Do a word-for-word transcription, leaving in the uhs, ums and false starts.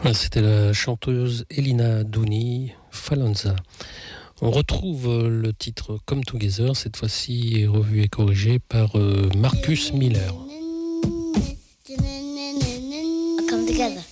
C'était la chanteuse Elina Douni, Falonza. On retrouve le titre Come Together, cette fois-ci revu et corrigé par Marcus Miller. Come Together.